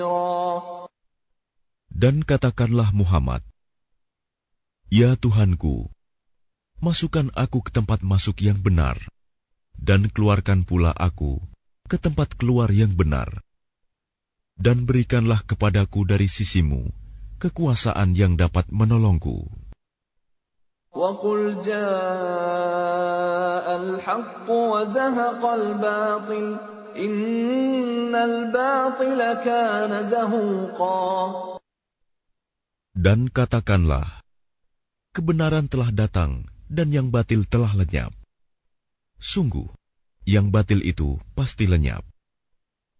Dan katakanlah Muhammad, Ya Tuhanku, masukkan aku ke tempat masuk yang benar, dan keluarkan pula aku ke tempat keluar yang benar. Dan berikanlah kepadaku dari sisimu kekuasaan yang dapat menolongku. وَقُلْ جَاءَ الْحَقُّ وَزَهَقَ الْبَاطِلُ إِنَّ الْبَاطِلَ كَانَ زَهُوقًا. Dan katakanlah, kebenaran telah datang dan yang batil telah lenyap. Sungguh, yang batil itu pasti lenyap.